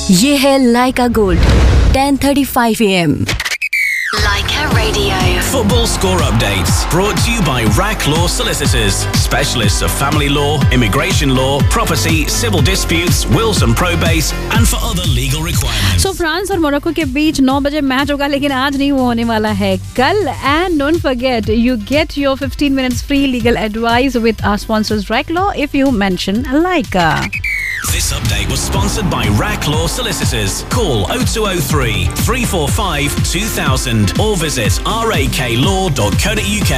ये है लाइका gold 10:35 AM. Laika Radio. Football score updates brought to you by RAC Law Solicitors, specialists of family law, immigration law, property, civil disputes, wills and probates, and for other legal requirements. So France और Morocco के बीच 9 बजे match होगा, लेकिन आज नहीं, वो होने वाला है कल. And don't forget, you get your 15 minutes free legal advice with our sponsors RAC Law if you mention Laika. This update was sponsored by RAC Law Solicitors. Call 0203 345 2000 or visit raklaw.co.uk.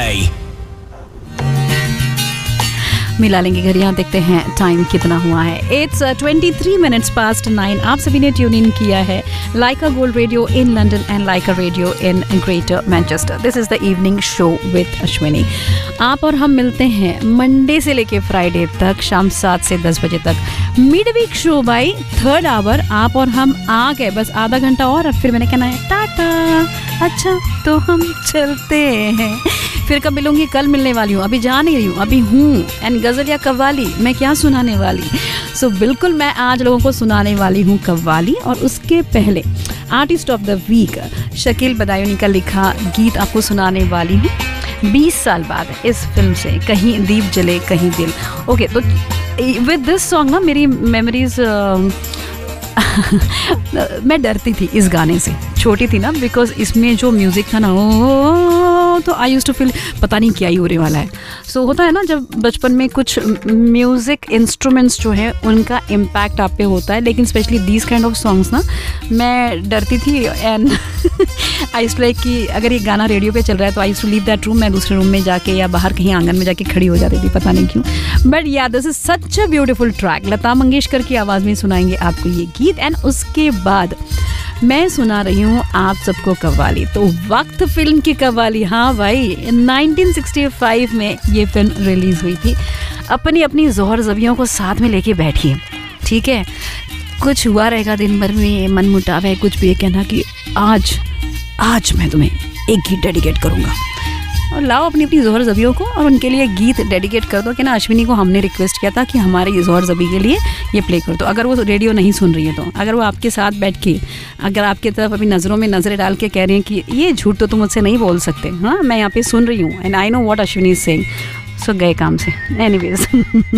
मिला लेंगे घड़ियां, देखते हैं time कितना हुआ है. It's 23 minutes past 9. आप सभी ने ट्यून इन किया है लाइका gold radio in London and Lyca radio in greater Manchester. This is the evening show with Ashwini. आप और हम मिलते हैं मंडे से लेके फ्राइडे तक शाम 7 से 10 बजे तक. Mid week show by 3rd our. आप और हम आ गए, बस आधा घंटा और फिर मैंने कहना है टाटा. अच्छा तो हम चलते हैं. फिर कब मिलूंगी? कल मिलने वाली हूँ, अभी जा नहीं रही हूँ, अभी हूँ. एंड गज़ल या कव्वाली मैं क्या सुनाने वाली? सो बिल्कुल मैं आज लोगों को सुनाने वाली हूँ कव्वाली. और उसके पहले artist of the week Shakeel Badayuni का लिखा गीत आपको सुनाने वाली हूँ. 20 साल बाद इस फिल्म से, कहीं दीप जले कहीं दिल. ओके, तो विद दिस सॉन्ग ना मेरी मेमोरीज मैं डरती थी इस गाने से, छोटी थी ना, बिकॉज इसमें जो म्यूज़िक था ना, तो आई यूज्ड टू फील पता नहीं क्या ही होने वाला है. सो होता है ना जब बचपन में कुछ म्यूज़िक इंस्ट्रूमेंट्स जो है उनका इम्पैक्ट आप पे होता है. लेकिन specially these kind of songs ना, मैं डरती थी. एंड आई यूज्ड लाइक कि अगर ये गाना रेडियो पे चल रहा है तो I used to leave that room. मैं दूसरे रूम में जाके या बाहर कहीं आंगन में जाके खड़ी हो जाती थी, पता नहीं क्यों. बट या this is such a beautiful track. Lata Mangeshkar की आवाज़ में सुनाएंगे आपको ये गीत. एंड उसके बाद मैं सुना रही हूँ आप सबको कव्वाली. तो वक्त फिल्म की कव्वाली. हाँ भाई, 1965 में ये फिल्म रिलीज़ हुई थी. अपनी अपनी ज़ोहर ज़बियों को साथ में लेके बैठिए, ठीक है. कुछ हुआ रहेगा दिन भर में, मन मुटाव है, कुछ भी, ये कहना कि आज मैं तुम्हें एक गीत डेडिकेट करूँगा. और लाओ अपनी अपनी ज़ोहर ज़बियों को और उनके लिए गीत डेडिकेट कर दो कि ना अश्विनी को हमने रिक्वेस्ट किया था कि हमारे ज़ोहर ज़बी के लिए ये प्ले कर दो. अगर वो रेडियो नहीं सुन रही है तो, अगर वो आपके साथ बैठ के, अगर आपकी तरफ अपनी नज़रों में नज़रें डाल के कह रही हैं कि ये झूठ तो तुम मुझसे नहीं बोल सकते, हाँ मैं यहाँ पे सुन रही हूँ and I know what Ashwini is saying, सो गए काम से. एनीवेज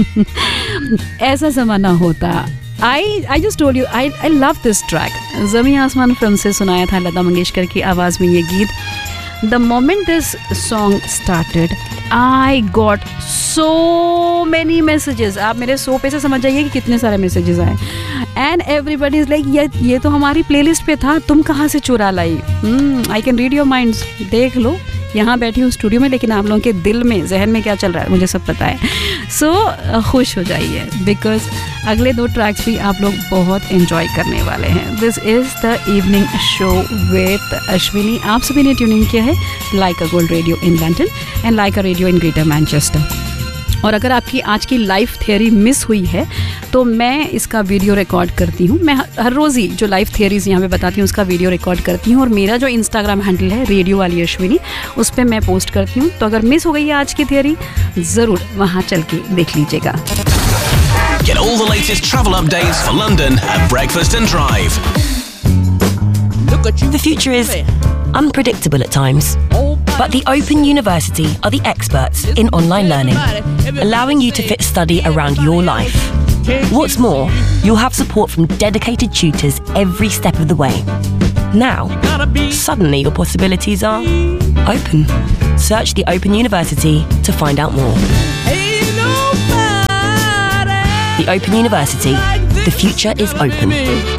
ऐसा ज़माना होता. I just told you I love this track. ज़मीं आसमान फिल्म से सुनाया था लता मंगेशकर की आवाज़ में ये गीत. The moment this song started, I got so many messages. आप मेरे 100 पे से समझ जाइए कि कितने सारे मैसेजेस आए. And everybody is like, ये तो हमारी प्लेलिस्ट पे था, तुम कहाँ से चुरा लाई? I can read your minds. देख लो, यहाँ बैठी हूँ स्टूडियो में, लेकिन आप लोगों के दिल में, जहन में क्या चल रहा है मुझे सब पता है. सो खुश हो जाइए, बिकॉज अगले 2 ट्रैक्स भी आप लोग बहुत एंजॉय करने वाले हैं. This is the evening show with Ashwini. आप सभी ने ट्यूनिंग किया है लाइका gold radio in London and Lyca radio in greater Manchester. और अगर आपकी आज की लाइफ थियरी मिस हुई है तो मैं इसका वीडियो रिकॉर्ड करती हूँ. मैं हर रोज़ ही जो लाइफ थियरीज़ यहाँ पे बताती हूँ उसका वीडियो रिकॉर्ड करती हूँ. और मेरा जो इंस्टाग्राम हैंडल है रेडियो वाली अश्विनी, उस पर मैं पोस्ट करती हूँ. तो अगर मिस हो गई है आज की थियरी, ज़रूर वहाँ चल के देख लीजिएगा. Get all the latest travel updates for London at Breakfast and Drive. The future is unpredictable at times, but the Open University are the experts in online learning, allowing you to fit study around your life. What's more, you'll have support from dedicated tutors every step of the way. Now, suddenly your possibilities are open. Search the Open University to find out more. The Open University. The future is open.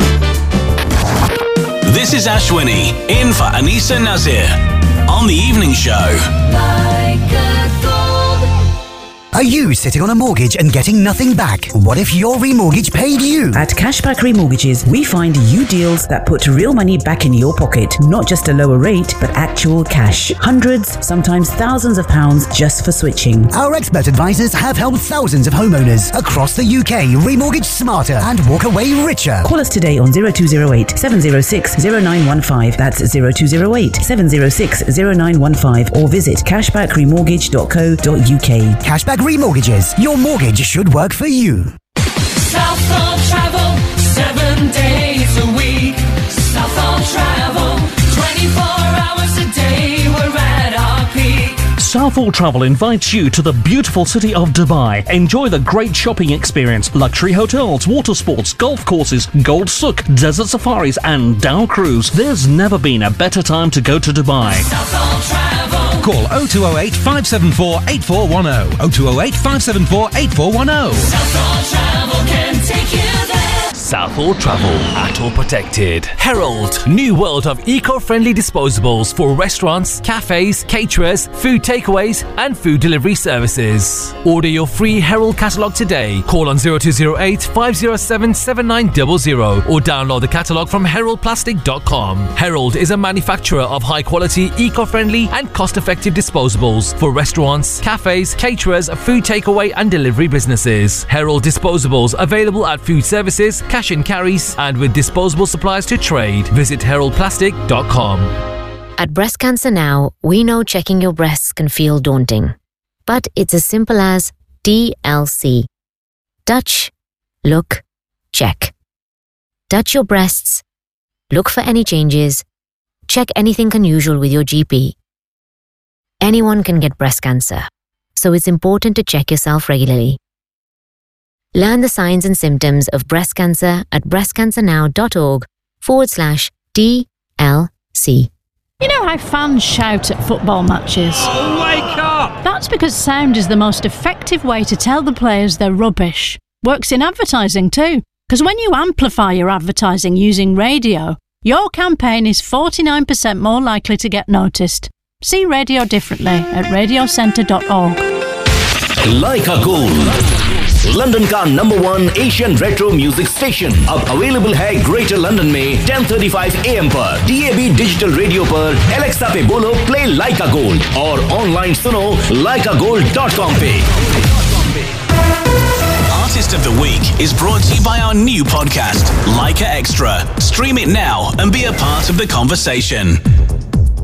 This is Ashwini, in for Anisa Nazir, on the evening show. Are you sitting on a mortgage and getting nothing back? What if your remortgage paid you? At Cashback Remortgages, we find you deals that put real money back in your pocket. Not just a lower rate, but actual cash. Hundreds, sometimes thousands of pounds just for switching. Our expert advisors have helped thousands of homeowners across the UK remortgage smarter and walk away richer. Call us today on 0208 706 0915. That's 0208 706 0915. Or visit cashbackremortgage.co.uk. Cashback Remortgages. Your mortgage should work for you. Southall Travel, 7 days a Southall Travel invites you to the beautiful city of Dubai. Enjoy the great shopping experience, luxury hotels, water sports, golf courses, Gold Souk, desert safaris and Dow Cruise. There's never been a better time to go to Dubai. Southall Travel. Call 0208 574 8410. 0208 574 8410. Southall Travel can take you there. Southall Travel, ATOL protected. Herald, new world of eco-friendly disposables for restaurants, cafes, caterers, food takeaways and food delivery services. Order your free Herald catalogue today. Call on 0208 507 7900 or download the catalogue from heraldplastic.com. Herald is a manufacturer of high-quality, eco-friendly and cost-effective disposables for restaurants, cafes, caterers, food takeaway and delivery businesses. Herald disposables available at food services, cash and carries, and with disposable supplies to trade. Visit heraldplastic.com. At Breast Cancer Now, we know checking your breasts can feel daunting. But it's as simple as TLC. Touch, look, check. Touch your breasts, look for any changes, check anything unusual with your GP. Anyone can get breast cancer, so it's important to check yourself regularly. Learn the signs and symptoms of breast cancer at breastcancernow.org/TLC. You know how fans shout at football matches? Oh, wake up! That's because sound is the most effective way to tell the players they're rubbish. Works in advertising too, because when you amplify your advertising using radio, your campaign is 49% more likely to get noticed. See radio differently at radiocentre.org. Leica Gold, London का number 1 Asian retro music station अब available है greater London में 10:35 AM पर DAB digital radio पर Alexa पे बोलो play लाइका gold और online सुनो laikagold.com पे. Artist of the Week is brought to you by our new podcast, Leica Extra. Stream it now and be a part of the conversation.